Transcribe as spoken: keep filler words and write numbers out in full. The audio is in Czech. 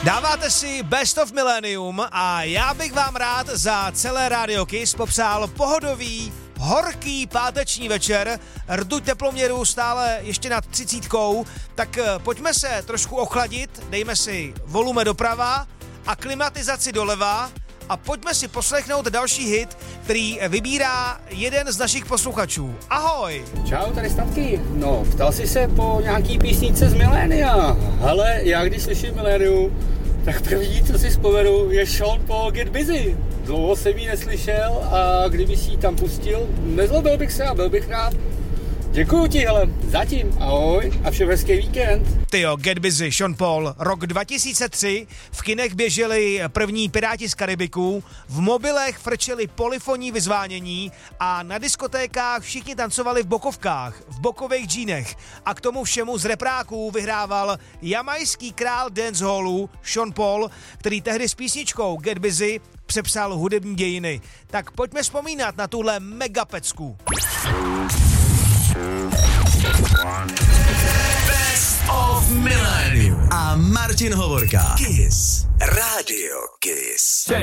Dáváte si Best of Millennium a já bych vám rád za celé Radio Kiss popsal pohodový, horký páteční večer, rtuť teploměru stále ještě nad třicítkou, tak pojďme se trošku ochladit, dejme si volume doprava a klimatizaci doleva a pojďme si poslechnout další hit, který vybírá jeden z našich posluchačů. Ahoj! Čau, tady Statky. No, ptal jsi se po nějaký písničce z Milénia. Hele, já když slyším Milénium, tak první, co si vzpomenu, je Sean Paul Get Busy. Dlouho jsem ji neslyšel a kdyby si ji tam pustil, nezlobil bych se a byl bych rád. Děkuju ti, hele, zatím, ahoj a všem hezký víkend. Tyjo, Get Busy, Sean Paul, rok dva tisíce tři, v kinech běželi první Piráti z Karibiku, v mobilech frčeli polyfonní vyzvánění a na diskotékách všichni tancovali v bokovkách, v bokových džínech a k tomu všemu z repráků vyhrával jamajský král dancehallu Sean Paul, který tehdy s písničkou Get Busy přepsal hudební dějiny. Tak pojďme vzpomínat na tuhle megapecku. Best of Millennium a Martin Hovorka. Kiss. Radio Kiss.